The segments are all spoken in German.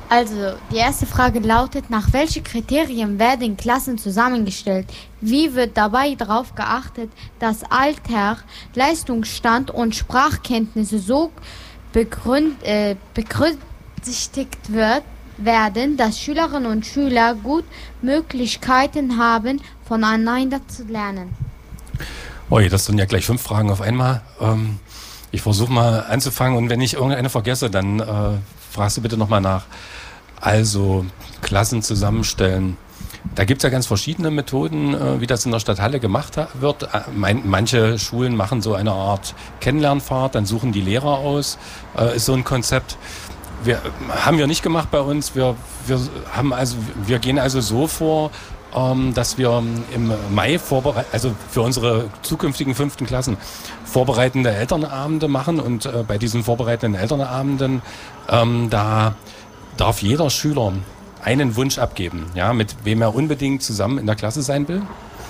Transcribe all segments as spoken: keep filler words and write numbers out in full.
Also, die erste Frage lautet, nach welchen Kriterien werden Klassen zusammengestellt? Wie wird dabei darauf geachtet, dass Alter, Leistungsstand und Sprachkenntnisse so begründ, äh, berücksichtigt wird, werden, dass Schülerinnen und Schüler gut Möglichkeiten haben, voneinander zu lernen? Ui, das sind ja gleich fünf Fragen auf einmal. Ähm, ich versuche mal anzufangen und wenn ich irgendeine vergesse, dann äh, fragst du bitte nochmal nach. Also Klassen zusammenstellen. Da gibt es ja ganz verschiedene Methoden, äh, wie das in der Stadthalle gemacht ha- wird. Äh, mein, manche Schulen machen so eine Art Kennenlernfahrt, dann suchen die Lehrer aus, äh, ist so ein Konzept. Wir, haben wir nicht gemacht bei uns. Wir, wir, haben also, wir gehen also so vor, ähm, dass wir im Mai vorbere- also für unsere zukünftigen fünften Klassen vorbereitende Elternabende machen. Und äh, bei diesen vorbereitenden Elternabenden, ähm, da darf jeder Schüler einen Wunsch abgeben, ja, mit wem er unbedingt zusammen in der Klasse sein will.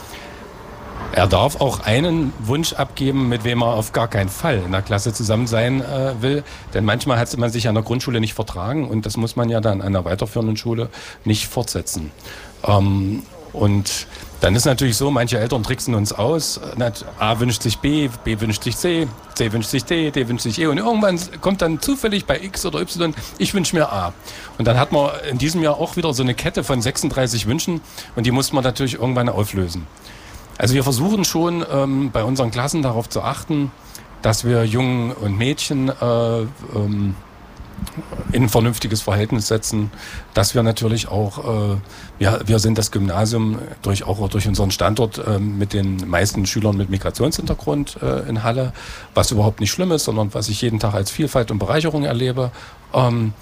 Er darf auch einen Wunsch abgeben, mit wem er auf gar keinen Fall in der Klasse zusammen sein äh, will. Denn manchmal hat man sich an der Grundschule nicht vertragen und das muss man ja dann an der weiterführenden Schule nicht fortsetzen. Ähm, und dann ist natürlich so, manche Eltern tricksen uns aus. A wünscht sich B, B wünscht sich C, C wünscht sich D, D wünscht sich E. Und irgendwann kommt dann zufällig bei X oder Y, ich wünsche mir A. Und dann hat man in diesem Jahr auch wieder so eine Kette von sechsunddreißig Wünschen und die muss man natürlich irgendwann auflösen. Also wir versuchen schon ähm, bei unseren Klassen darauf zu achten, dass wir Jungen und Mädchen äh, ähm, in ein vernünftiges Verhältnis setzen, dass wir natürlich auch, äh, wir, wir sind das Gymnasium durch auch durch unseren Standort äh, mit den meisten Schülern mit Migrationshintergrund äh, in Halle, was überhaupt nicht schlimm ist, sondern was ich jeden Tag als Vielfalt und Bereicherung erlebe, ähm,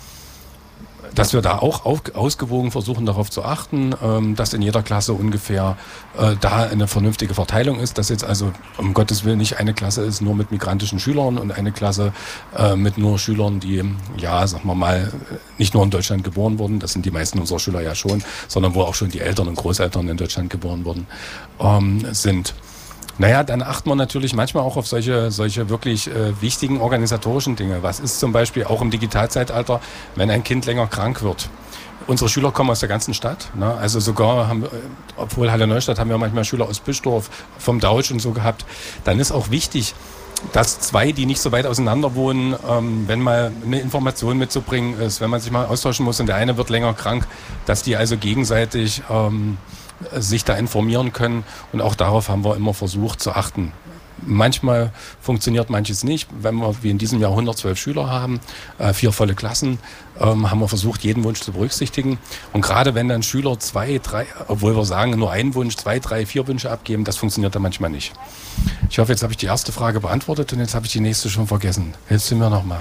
dass wir da auch auf, ausgewogen versuchen darauf zu achten, ähm, dass in jeder Klasse ungefähr äh, da eine vernünftige Verteilung ist, dass jetzt also um Gottes Willen nicht eine Klasse ist nur mit migrantischen Schülern und eine Klasse äh, mit nur Schülern, die, ja, sagen wir mal, nicht nur in Deutschland geboren wurden, das sind die meisten unserer Schüler ja schon, sondern wo auch schon die Eltern und Großeltern in Deutschland geboren wurden, ähm, sind. Naja, dann achten wir natürlich manchmal auch auf solche, solche wirklich äh, wichtigen organisatorischen Dinge. Was ist zum Beispiel auch im Digitalzeitalter, wenn ein Kind länger krank wird? Unsere Schüler kommen aus der ganzen Stadt, ne? Also sogar, haben, äh, obwohl Halle Neustadt haben wir manchmal Schüler aus Bischdorf, vom Dautsch und so gehabt. Dann ist auch wichtig, dass zwei, die nicht so weit auseinander wohnen, ähm, wenn mal eine Information mitzubringen ist, wenn man sich mal austauschen muss und der eine wird länger krank, dass die also gegenseitig ähm, sich da informieren können und auch darauf haben wir immer versucht zu achten. Manchmal funktioniert manches nicht. Wenn wir wie in diesem Jahr hundertzwölf Schüler haben, äh, vier volle Klassen, ähm, haben wir versucht, jeden Wunsch zu berücksichtigen. Und gerade wenn dann Schüler zwei, drei, obwohl wir sagen, nur einen Wunsch, zwei, drei, vier Wünsche abgeben, das funktioniert dann manchmal nicht. Ich hoffe, jetzt habe ich die erste Frage beantwortet und jetzt habe ich die nächste schon vergessen. Hilfst du mir nochmal?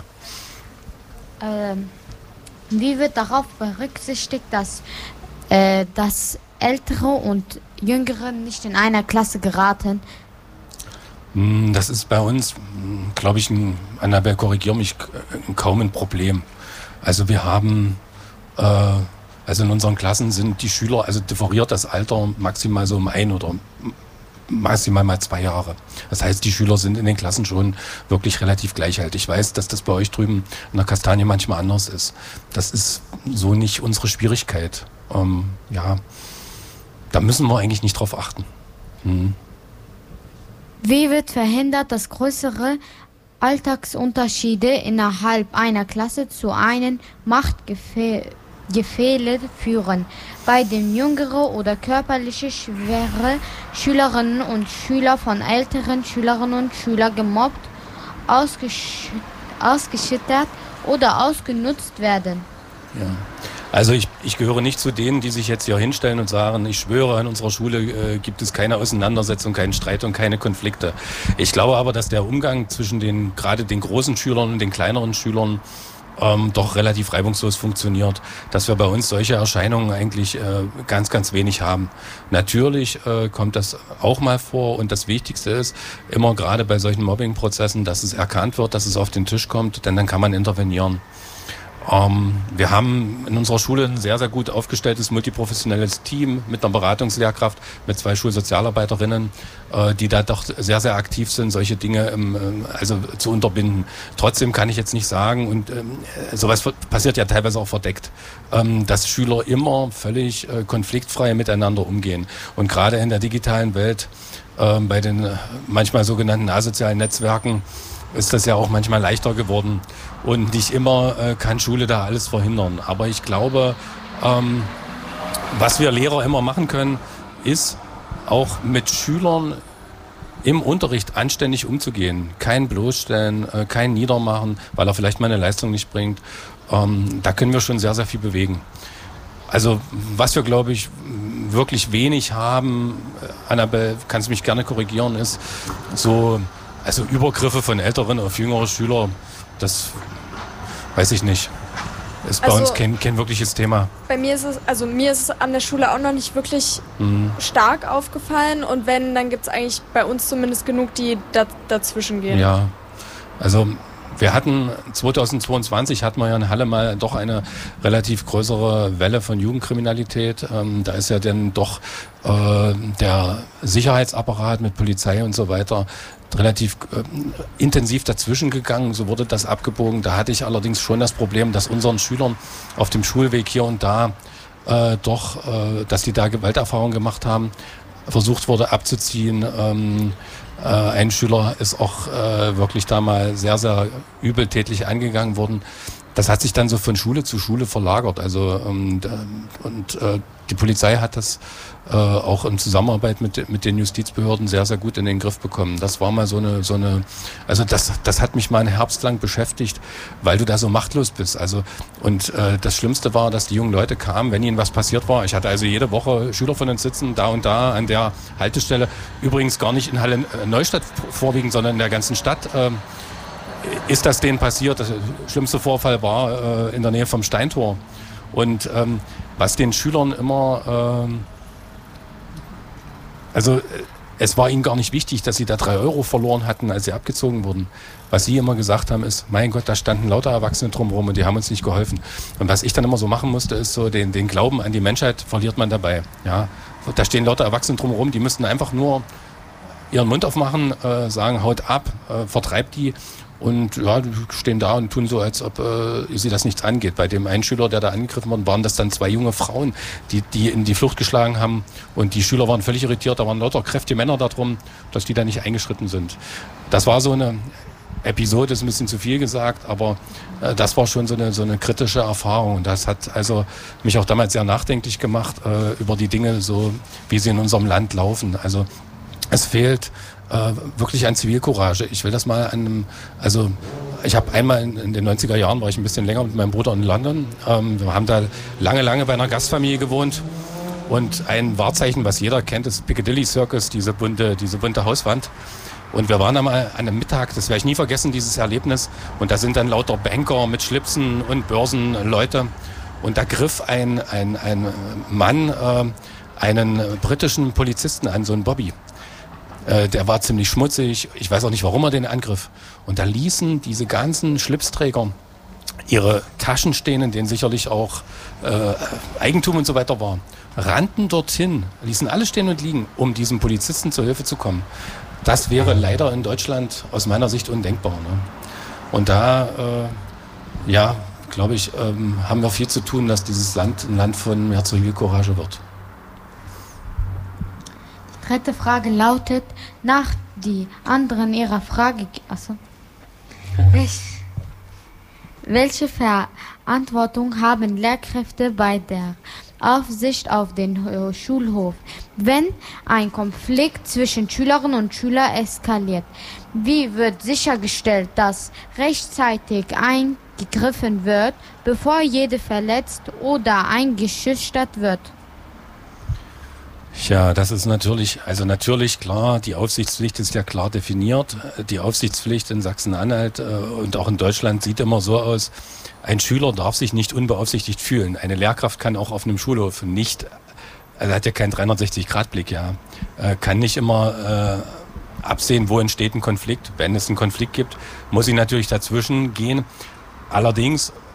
Ähm, wie wird darauf berücksichtigt, dass, äh, dass Ältere und Jüngere nicht in einer Klasse geraten? Das ist bei uns, glaube ich, ein, Annabelle, korrigiere mich, kaum ein Problem. Also wir haben, äh, also in unseren Klassen sind die Schüler, also differiert das Alter maximal so um ein oder maximal mal zwei Jahre. Das heißt, die Schüler sind in den Klassen schon wirklich relativ gleichhaltig. Ich weiß, dass das bei euch drüben in der Kastanie manchmal anders ist. Das ist so nicht unsere Schwierigkeit. Ähm, ja, da müssen wir eigentlich nicht drauf achten. Hm. Wie wird verhindert, dass größere Alltagsunterschiede innerhalb einer Klasse zu einem Machtgefälle führen, bei dem jüngere oder körperlich schwere Schülerinnen und Schüler von älteren Schülerinnen und Schülern gemobbt, ausgesch- ausgeschüttert oder ausgenutzt werden? Ja. Also ich, ich gehöre nicht zu denen, die sich jetzt hier hinstellen und sagen, ich schwöre, in unserer Schule äh, gibt es keine Auseinandersetzung, keinen Streit und keine Konflikte. Ich glaube aber, dass der Umgang zwischen den gerade den großen Schülern und den kleineren Schülern ähm, doch relativ reibungslos funktioniert, dass wir bei uns solche Erscheinungen eigentlich äh, ganz, ganz wenig haben. Natürlich äh, kommt das auch mal vor und das Wichtigste ist immer gerade bei solchen Mobbing-Prozessen, dass es erkannt wird, dass es auf den Tisch kommt, denn dann kann man intervenieren. Ähm, wir haben in unserer Schule ein sehr, sehr gut aufgestelltes multiprofessionelles Team mit einer Beratungslehrkraft, mit zwei Schulsozialarbeiterinnen, äh, die da doch sehr, sehr aktiv sind, solche Dinge ähm, also zu unterbinden. Trotzdem kann ich jetzt nicht sagen, und ähm, sowas passiert ja teilweise auch verdeckt, ähm, dass Schüler immer völlig äh, konfliktfrei miteinander umgehen. Und gerade in der digitalen Welt, äh, bei den äh, manchmal sogenannten asozialen Netzwerken, ist das ja auch manchmal leichter geworden. Und nicht immer äh, kann Schule da alles verhindern. Aber ich glaube, ähm, was wir Lehrer immer machen können, ist auch mit Schülern im Unterricht anständig umzugehen. Kein bloßstellen, äh, kein Niedermachen, weil er vielleicht mal eine Leistung nicht bringt. Ähm, da können wir schon sehr, sehr viel bewegen. Also was wir, glaube ich, wirklich wenig haben, Annabelle, kannst du mich gerne korrigieren, ist so... Also Übergriffe von Älteren auf jüngere Schüler, das weiß ich nicht. Ist bei also, uns kein, kein wirkliches Thema. Bei mir ist es, also mir ist es an der Schule auch noch nicht wirklich mhm. stark aufgefallen. Und wenn, dann gibt es eigentlich bei uns zumindest genug, die da, dazwischen gehen. Ja, also wir hatten zweitausendzweiundzwanzig hatten wir ja in Halle mal doch eine relativ größere Welle von Jugendkriminalität. Ähm, da ist ja dann doch äh, der Sicherheitsapparat mit Polizei und so weiter relativ äh, intensiv dazwischen gegangen, so wurde das abgebogen. Da hatte ich allerdings schon das Problem, dass unseren Schülern auf dem Schulweg hier und da äh, doch, äh, dass die da Gewalterfahrungen gemacht haben, versucht wurde abzuziehen. Ähm, äh, ein Schüler ist auch äh, wirklich da mal sehr, sehr übeltätlich angegangen worden. Das hat sich dann so von Schule zu Schule verlagert. Also ähm, und äh, die Polizei hat das äh, auch in Zusammenarbeit mit mit den Justizbehörden sehr sehr gut in den Griff bekommen. Das war mal so eine so eine also das das hat mich mal einen Herbst lang beschäftigt, weil du da so machtlos bist. Also und äh, das Schlimmste war, dass die jungen Leute kamen, wenn ihnen was passiert war. Ich hatte also jede Woche Schüler von uns sitzen, da und da an der Haltestelle. Übrigens gar nicht in Halle Neustadt vorwiegend, sondern in der ganzen Stadt. Äh, ist das denen passiert. Der schlimmste Vorfall war äh, in der Nähe vom Steintor. Und ähm, was den Schülern immer, ähm, also äh, es war ihnen gar nicht wichtig, dass sie da drei Euro verloren hatten, als sie abgezogen wurden. Was sie immer gesagt haben ist, mein Gott, da standen lauter Erwachsene drumherum und die haben uns nicht geholfen. Und was ich dann immer so machen musste, ist so, den, den Glauben an die Menschheit verliert man dabei. Ja? Da stehen lauter Erwachsene drumherum, die müssten einfach nur ihren Mund aufmachen, äh, sagen, haut ab, äh, vertreibt die. Und ja, die stehen da und tun so, als ob äh, sie das nichts angeht. Bei dem einen Schüler, der da angegriffen wurde, waren das dann zwei junge Frauen, die die in die Flucht geschlagen haben. Und die Schüler waren völlig irritiert. Da waren lauter kräftige Männer da drum, dass die da nicht eingeschritten sind. Das war so eine Episode, ist ein bisschen zu viel gesagt, aber äh, das war schon so eine, so eine kritische Erfahrung. Und das hat also mich auch damals sehr nachdenklich gemacht äh, über die Dinge, so wie sie in unserem Land laufen. Also es fehlt äh, wirklich an Zivilcourage. Ich will das mal an einem, also ich habe einmal in, in den neunziger Jahren, war ich ein bisschen länger mit meinem Bruder in London. Ähm, wir haben da lange, lange bei einer Gastfamilie gewohnt. Und ein Wahrzeichen, was jeder kennt, ist Piccadilly Circus, diese bunte, diese bunte Hauswand. Und wir waren da mal an einem Mittag, das werde ich nie vergessen, dieses Erlebnis. Und da sind dann lauter Banker mit Schlipsen und Börsenleute. Und da griff ein, ein, ein Mann äh, einen britischen Polizisten an, so einen Bobby. Äh, der war ziemlich schmutzig, ich weiß auch nicht, warum er den angriff. Und da ließen diese ganzen Schlipsträger ihre Taschen stehen, in denen sicherlich auch äh, Eigentum und so weiter war, rannten dorthin, ließen alles stehen und liegen, um diesem Polizisten zur Hilfe zu kommen. Das wäre leider in Deutschland aus meiner Sicht undenkbar. Ne? Und da, äh, ja, glaube ich, ähm, haben wir viel zu tun, dass dieses Land ein Land von mehr Zivilcourage wird. Dritte Frage lautet, nach die anderen ihrer Frage... Achso. Welche Verantwortung haben Lehrkräfte bei der Aufsicht auf den Schulhof, wenn ein Konflikt zwischen Schülerinnen und Schülern eskaliert? Wie wird sichergestellt, dass rechtzeitig eingegriffen wird, bevor jeder verletzt oder eingeschüchtert wird? Ja, das ist natürlich, also natürlich klar, die Aufsichtspflicht ist ja klar definiert. Die Aufsichtspflicht in Sachsen-Anhalt äh, und auch in Deutschland sieht immer so aus, ein Schüler darf sich nicht unbeaufsichtigt fühlen. Eine Lehrkraft kann auch auf einem Schulhof nicht, also hat ja keinen dreihundertsechzig Grad Blick, ja, äh, kann nicht immer äh, absehen, wo entsteht ein Konflikt. Wenn es einen Konflikt gibt, muss sie natürlich dazwischen gehen. Allerdings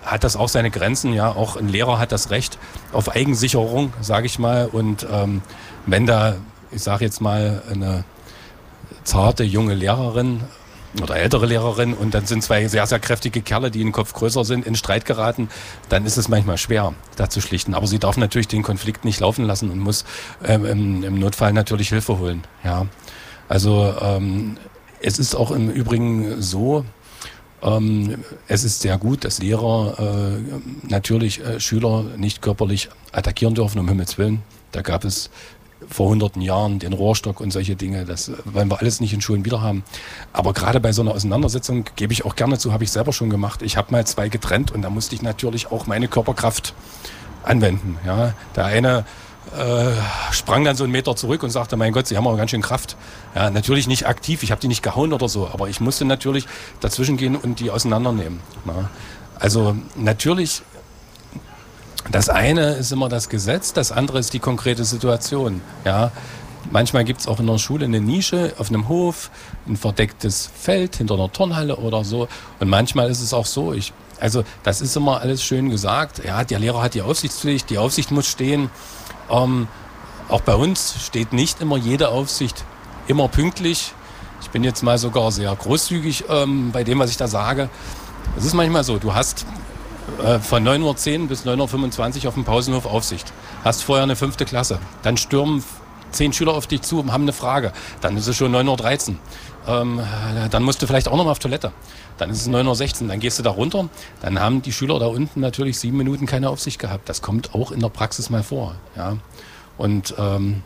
hat das auch seine Grenzen. Ja, auch ein Lehrer hat das Recht auf Eigensicherung, sage ich mal. Und ähm, wenn da, ich sage jetzt mal, eine zarte junge Lehrerin oder ältere Lehrerin und dann sind zwei sehr, sehr kräftige Kerle, die einen Kopf größer sind, in Streit geraten, dann ist es manchmal schwer, da zu schlichten. Aber sie darf natürlich den Konflikt nicht laufen lassen und muss ähm, im, im Notfall natürlich Hilfe holen. Ja, also ähm, es ist auch im Übrigen so, ähm, es ist sehr gut, dass Lehrer äh, natürlich äh, Schüler nicht körperlich attackieren dürfen, um Himmels Willen. Da gab es vor hunderten Jahren den Rohrstock und solche Dinge, das wollen wir alles nicht in Schulen wieder haben. Aber gerade bei so einer Auseinandersetzung gebe ich auch gerne zu, habe ich selber schon gemacht. Ich habe mal zwei getrennt und da musste ich natürlich auch meine Körperkraft anwenden. Ja, der eine äh, sprang dann so einen Meter zurück und sagte, mein Gott, Sie haben aber ganz schön Kraft. Ja, natürlich nicht aktiv, ich habe die nicht gehauen oder so, aber ich musste natürlich dazwischen gehen und die auseinandernehmen. Ja. Also natürlich, das eine ist immer das Gesetz, das andere ist die konkrete Situation. Ja, manchmal gibt es auch in der Schule eine Nische auf einem Hof, ein verdecktes Feld hinter einer Turnhalle oder so. Und manchmal ist es auch so, ich, also das ist immer alles schön gesagt. Ja, der Lehrer hat die Aufsichtspflicht, die Aufsicht muss stehen. Ähm, auch bei uns steht nicht immer jede Aufsicht immer pünktlich. Ich bin jetzt mal sogar sehr großzügig ähm, bei dem, was ich da sage. Es ist manchmal so, du hast von neun Uhr zehn bis neun Uhr fünfundzwanzig auf dem Pausenhof Aufsicht. Hast vorher eine fünfte Klasse. Dann stürmen zehn Schüler auf dich zu und haben eine Frage. Dann ist es schon neun Uhr dreizehn. Ähm, dann musst du vielleicht auch noch mal auf Toilette. Dann ist es neun Uhr sechzehn. Dann gehst du da runter. Dann haben die Schüler da unten natürlich sieben Minuten keine Aufsicht gehabt. Das kommt auch in der Praxis mal vor. Ja? Und ähm,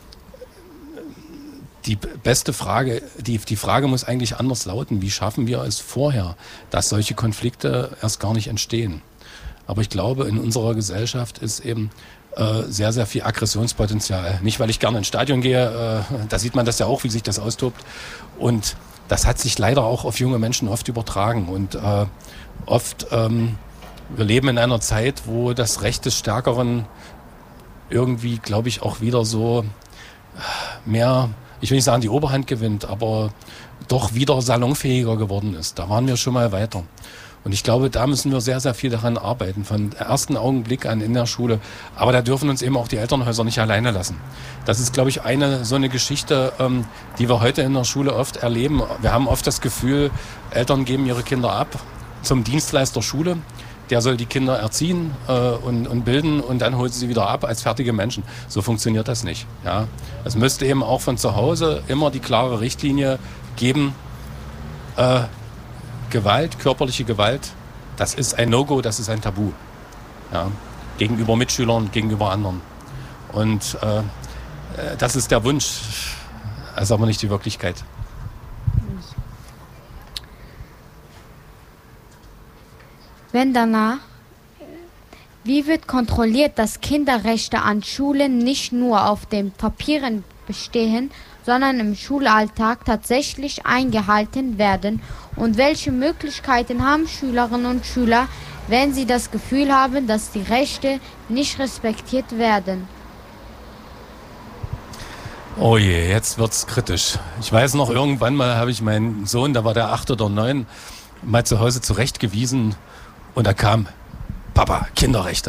die beste Frage, die, die Frage muss eigentlich anders lauten. Wie schaffen wir es vorher, dass solche Konflikte erst gar nicht entstehen? Aber ich glaube, in unserer Gesellschaft ist eben äh, sehr, sehr viel Aggressionspotenzial. Nicht, weil ich gerne ins Stadion gehe, äh, da sieht man das ja auch, wie sich das austobt. Und das hat sich leider auch auf junge Menschen oft übertragen. Und äh, oft, ähm, wir leben in einer Zeit, wo das Recht des Stärkeren irgendwie, glaube ich, auch wieder so mehr, ich will nicht sagen, die Oberhand gewinnt, aber doch wieder salonfähiger geworden ist. Da waren wir schon mal weiter. Und ich glaube, da müssen wir sehr, sehr viel daran arbeiten, von ersten Augenblick an in der Schule. Aber da dürfen uns eben auch die Elternhäuser nicht alleine lassen. Das ist, glaube ich, eine so eine Geschichte, ähm, die wir heute in der Schule oft erleben. Wir haben oft das Gefühl, Eltern geben ihre Kinder ab zum Dienstleister Schule. Der soll die Kinder erziehen äh, und, und bilden und dann holt sie wieder ab als fertige Menschen. So funktioniert das nicht. Ja? Es müsste eben auch von zu Hause immer die klare Richtlinie geben, äh, Gewalt, körperliche Gewalt, das ist ein No-Go, das ist ein Tabu. Ja? Gegenüber Mitschülern, gegenüber anderen. Und äh, das ist der Wunsch, das ist aber nicht die Wirklichkeit. Wenn danach, wie wird kontrolliert, dass Kinderrechte an Schulen nicht nur auf den Papieren bestehen, sondern im Schulalltag tatsächlich eingehalten werden? Und welche Möglichkeiten haben Schülerinnen und Schüler, wenn sie das Gefühl haben, dass die Rechte nicht respektiert werden? Oh je, jetzt wird's kritisch. Ich weiß noch, irgendwann mal habe ich meinen Sohn, da war der acht oder neun, mal zu Hause zurechtgewiesen. Und da kam, Papa, Kinderrechte.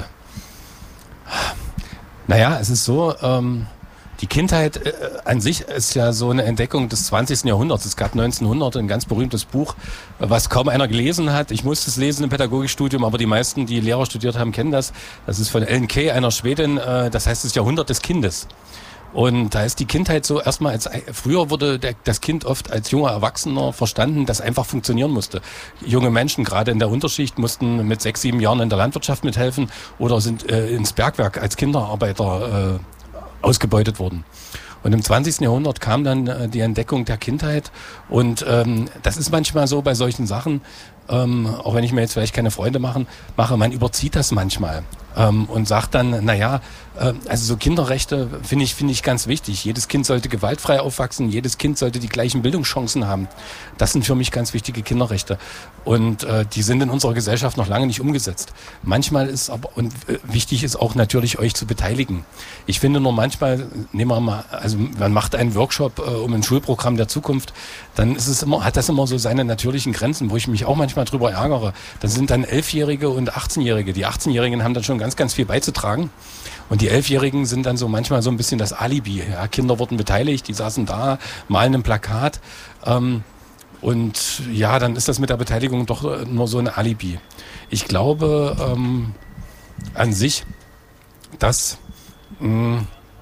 Naja, es ist so, ähm, die Kindheit äh, an sich ist ja so eine Entdeckung des zwanzigsten Jahrhunderts. Es gab neunzehnhundert ein ganz berühmtes Buch, was kaum einer gelesen hat. Ich musste es lesen im Pädagogikstudium, aber die meisten, die Lehrer studiert haben, kennen das. Das ist von Ellen Key, einer Schwedin, äh, das heißt das Jahrhundert des Kindes. Und da ist die Kindheit so erstmal als, früher wurde der, das Kind oft als junger Erwachsener verstanden, das einfach funktionieren musste. Junge Menschen, gerade in der Unterschicht, mussten mit sechs, sieben Jahren in der Landwirtschaft mithelfen oder sind äh, ins Bergwerk als Kinderarbeiter äh, ausgebeutet worden. Und im zwanzigsten Jahrhundert kam dann äh, die Entdeckung der Kindheit und ähm, das ist manchmal so bei solchen Sachen, ähm, auch wenn ich mir jetzt vielleicht keine Freunde machen, mache, man überzieht das manchmal. ähm, und sagt dann, naja, äh, also so Kinderrechte finde ich, finde ich ganz wichtig. Jedes Kind sollte gewaltfrei aufwachsen, jedes Kind sollte die gleichen Bildungschancen haben. Das sind für mich ganz wichtige Kinderrechte. Und äh, die sind in unserer Gesellschaft noch lange nicht umgesetzt. Manchmal ist aber, und äh, wichtig ist auch natürlich, euch zu beteiligen. Ich finde nur manchmal, nehmen wir mal, also man macht einen Workshop äh, um ein Schulprogramm der Zukunft, dann ist es immer, hat das immer so seine natürlichen Grenzen, wo ich mich auch manchmal drüber ärgere. Das sind dann Elfjährige und achtzehnjährige. Die achtzehnjährigen haben dann schon ganz, ganz viel beizutragen. Und die Elfjährigen sind dann so manchmal so ein bisschen das Alibi. Ja, Kinder wurden beteiligt, die saßen da, malen ein Plakat. Ähm, und ja, dann ist das mit der Beteiligung doch nur so ein Alibi. Ich glaube ähm, an sich, dass mh,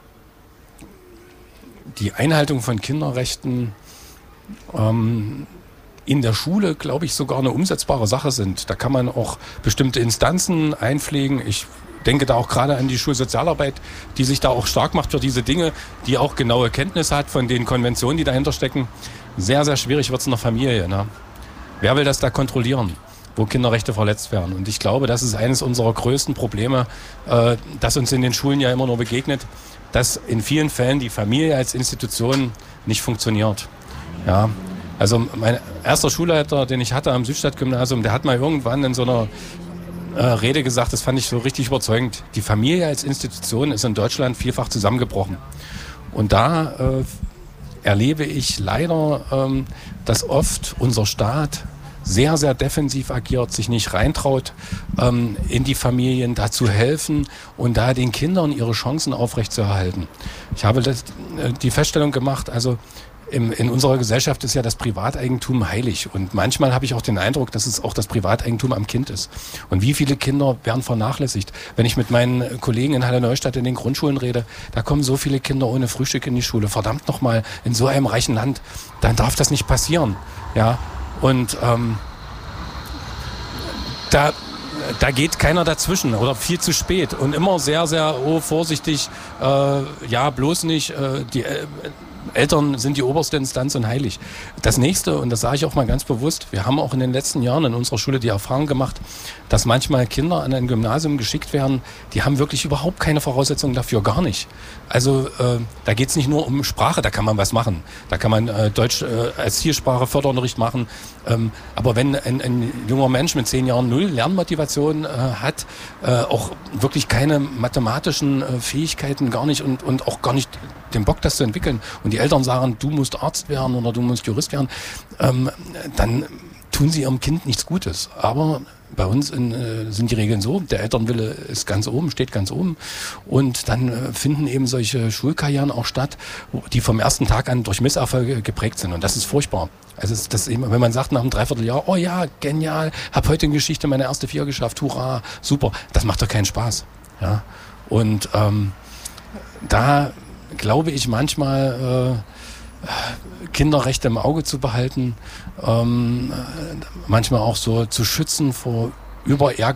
die Einhaltung von Kinderrechten ähm, in der Schule, glaube ich, sogar eine umsetzbare Sache sind. Da kann man auch bestimmte Instanzen einpflegen. Ich denke da auch gerade an die Schulsozialarbeit, die sich da auch stark macht für diese Dinge, die auch genaue Kenntnis hat von den Konventionen, die dahinter stecken. Sehr, sehr schwierig wird es in der Familie. Ne? Wer will das da kontrollieren, wo Kinderrechte verletzt werden? Und ich glaube, das ist eines unserer größten Probleme, äh, das uns in den Schulen ja immer nur begegnet, dass in vielen Fällen die Familie als Institution nicht funktioniert. Ja, also mein erster Schulleiter, den ich hatte am Südstadtgymnasium, der hat mal irgendwann in so einer äh, Rede gesagt, das fand ich so richtig überzeugend. Die Familie als Institution ist in Deutschland vielfach zusammengebrochen. Und da äh, erlebe ich leider, ähm, dass oft unser Staat sehr, sehr defensiv agiert, sich nicht reintraut, ähm, in die Familien da zu helfen und da den Kindern ihre Chancen aufrechtzuerhalten. Ich habe das, äh, die Feststellung gemacht, also im, in unserer Gesellschaft ist ja das Privateigentum heilig und manchmal habe ich auch den Eindruck, dass es auch das Privateigentum am Kind ist. Und wie viele Kinder werden vernachlässigt? Wenn ich mit meinen Kollegen in Halle Neustadt in den Grundschulen rede, da kommen so viele Kinder ohne Frühstück in die Schule. Verdammt nochmal, in so einem reichen Land, dann darf das nicht passieren. Ja, und ähm, da, da geht keiner dazwischen oder viel zu spät und immer sehr, sehr oh, vorsichtig, äh, ja, bloß nicht, äh, die äh, Eltern sind die oberste Instanz und heilig. Das nächste, und das sage ich auch mal ganz bewusst, wir haben auch in den letzten Jahren in unserer Schule die Erfahrung gemacht, dass manchmal Kinder an ein Gymnasium geschickt werden, die haben wirklich überhaupt keine Voraussetzungen dafür, gar nicht. Also äh, da geht es nicht nur um Sprache, da kann man was machen. Da kann man äh, Deutsch äh, als Zielsprache Förderunterricht machen. Ähm, aber wenn ein, ein junger Mensch mit zehn Jahren null Lernmotivation äh, hat, äh, auch wirklich keine mathematischen äh, Fähigkeiten gar nicht und, und auch gar nicht den Bock, das zu entwickeln, und die Eltern sagen, du musst Arzt werden oder du musst Jurist werden, ähm, dann tun sie ihrem Kind nichts Gutes. Aber bei uns in, äh, sind die Regeln so, der Elternwille ist ganz oben, steht ganz oben, und dann äh, finden eben solche Schulkarrieren auch statt, die vom ersten Tag an durch Misserfolge geprägt sind, und das ist furchtbar. Also das, das eben, wenn man sagt nach einem Dreivierteljahr, oh ja, genial, hab heute in Geschichte meine erste Vier geschafft, hurra, super, das macht doch keinen Spaß. Ja? Und ähm, da glaube ich manchmal, äh, Kinderrechte im Auge zu behalten, ähm, manchmal auch so zu schützen vor über